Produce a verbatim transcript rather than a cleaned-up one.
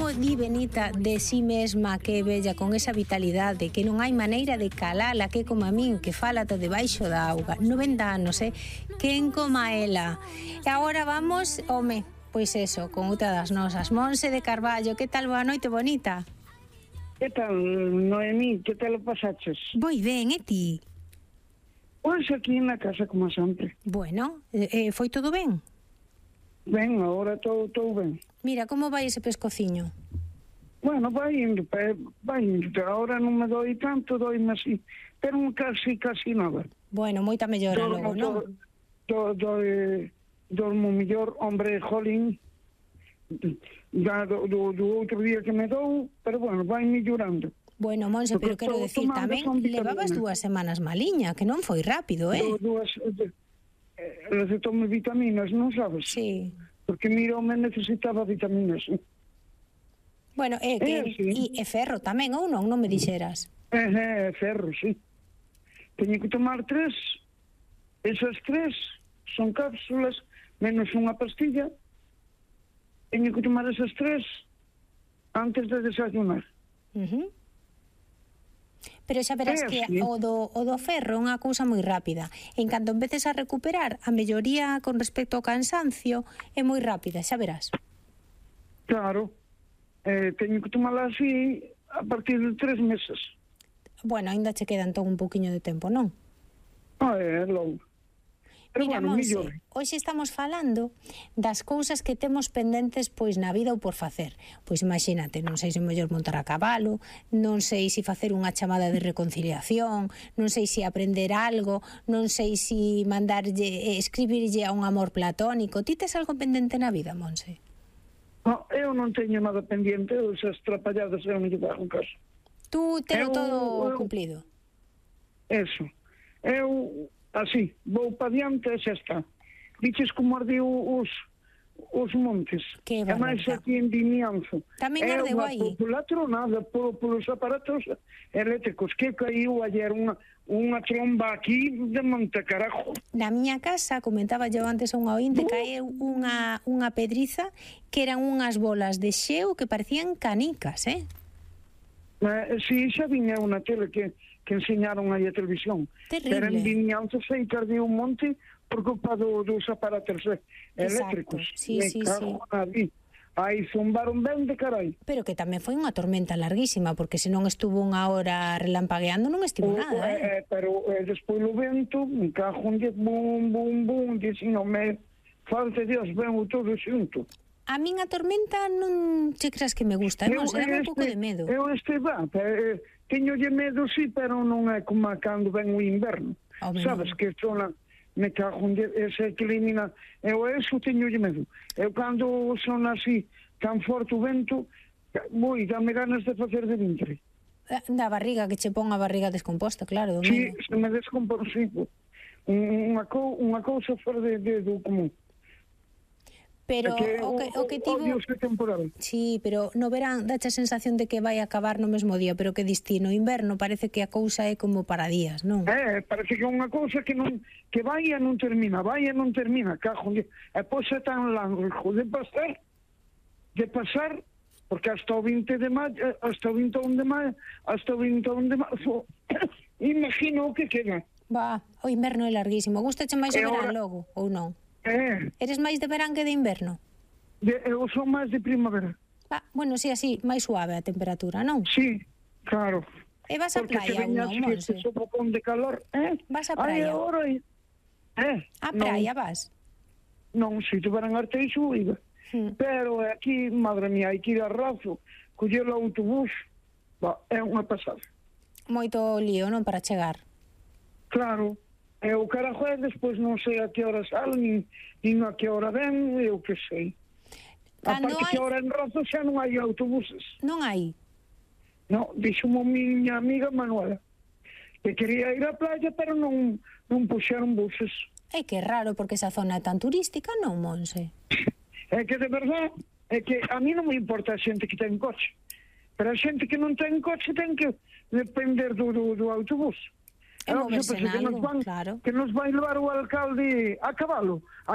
como di Benita de si mesma que é bella, con esa vitalidade, que non hai maneira de calala, que como a min, que fala ata debaixo da auga. noventa anos, eh? Quen coma ela. E agora vamos, home, pois eso, con outra das nosas. Monse de Carballo, que tal? Boa noite, bonita. Que tal, Noemí? Que tal o pasaches? Moi ben, e ti? Pois aquí na casa, como sempre. Bueno, eh, foi todo ben? Ben, agora todo, todo ben. Mira, como vai ese pescociño? Bueno, vai indo, vai indo. Agora non me doi tanto, doime así. Pero casi, casi nada. Bueno, moita mellora logo, non? Do, do, do, dormo mellor, hombre, jolín, da, do, do, do outro día que me dou, pero bueno, vai mellorando. Bueno, Monse, pero quero decir, tamén levabas dúas semanas maliña, que non foi rápido, eh? Do, dúas, eh, recetoume vitaminas, non sabes? Sí. Porque miro, me necesitaba vitaminas. Bueno, é que eh, sí. E ferro tamén, ou non? Non me dixeras. É, eh, ferro, sí. Teño que tomar tres. Esas tres son cápsulas, menos unha pastilla. Teño que tomar esas tres antes de desayunar. Uh-huh. Pero xa verás é, que sí. o, do, o do ferro é unha cousa moi rápida. En canto empeces a recuperar, a melloría con respecto ao cansancio é moi rápida, xa verás. Claro. Eh, teño que tomala así a partir de tres meses. Bueno, ainda che queda entón un poquinho de tempo, non? Ah, é logo. Pero mira, bueno, Monse, hoxe estamos falando das cousas que temos pendentes pois na vida ou por facer. Pois imagínate, non sei se é mellor montar a cabalo, non sei se facer unha chamada de reconciliación, non sei se aprender algo, non sei se mandarlle, escribirlle a un amor platónico. Ti tes algo pendente na vida, Monse? No, eu non teño nada pendiente, esas trapalladas eu non lle fago caso. Tú telo todo eu, cumplido? Eso. Eu... Así, vou pa diante e xa está. Dices como ardiu os, os montes. Que é máis aquí en Vimianzo. Tamén ardeu aí. É unha tronada por, polos aparatos eléctricos que caiu ayer unha, unha tromba aquí de monte carajo. Na miña casa, comentaba yo antes a unha ointe, uh. caeu unha, unha pedriza que eran unhas bolas de xeo que parecían canicas, eh? Eh, si, xa viña unha tele que que enseñaron aí a televisión. Terrible. Pero en Vimianzo sei que ardeu un monte por culpa do, dos aparatos eléctricos. Sí, Me sí, cago sí. Ali. Aí zumbaron ben de carai. Pero que tamén foi unha tormenta larguísima, porque se non estuvo unha hora relampagueando non estivo o, nada, eh? eh pero eh, despois o vento, me cago en bum, bum, bum, dixen, non me falte Dios, ven o todo xunto. A min a tormenta non che creas que me gusta, non, se dá un pouco de medo. Eu este va, eh, teñolle medo, sí, pero non é como cando ven o inverno. Oh, sabes, no. Que zona me cago en ese que elimina. Eu eso teñolle medo. Eu cando son así, tan forte o vento, moi, dame ganas de facer de vintre. Da barriga, que che pon a barriga descomposta, claro. Sí, se me descompón, sí. Unha, co, unha cousa fora de, de, do común. Pero que, o, que, o que tivo... Sí, pero no verán dache a sensación de que vai acabar no mesmo día, pero que distí no inverno parece que a cousa é como para días, non? É, parece que é unha cousa que non que vai e non termina, vai e non termina, cajo. E pois é tan largo de pasar, de pasar, porque hasta o vinte de maio, hasta o vinte e un de maio, hasta o vinte e un de maio, imagino o que queda. Va, o inverno é larguísimo. Gustache máis o verán logo, ou non? Eh. Eres máis de verán que de inverno? De, eu son máis de primavera. Ah, bueno, si, sí, así, máis suave a temperatura, non? Sí, claro. E vas a praia ou non, Monse? Porque se veña de calor, eh? Vas a praia? Ai, agora, eh? A praia non. Vas? Non, se tuveran Arteixo, iba. Hmm. Pero aquí, madre mía, hai que ir a razo, coller o autobús, bah, é unha pasada. Moito lío, non, para chegar? Claro. E o carajo é, despois non sei a que hora sale, nin, nin a que hora ven, eu que sei. Cando Aparte hai... que ahora en Razo xa non hai autobuses. Non hai? Non, dixo-mo miña amiga Manuela, que quería ir á playa, pero non, non puxeron buses. É que é raro, porque esa zona é tan turística, non, Monse? É que de verdade, é que a mí non me importa a xente que ten coche, pero a xente que non ten coche ten que depender do, do, do autobús. É moverse que nos van, claro. Que nos vai levar o alcalde a cabalo.